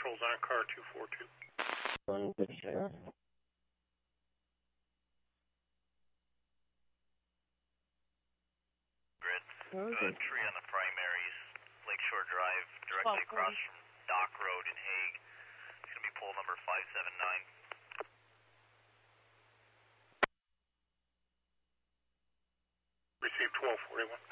Patrols on car 242. One good sheriff. Grid. Okay. Tree on the primaries, Lakeshore Drive, directly across from Dock Road in Hague. It's going to be pole number 579. Received 1241.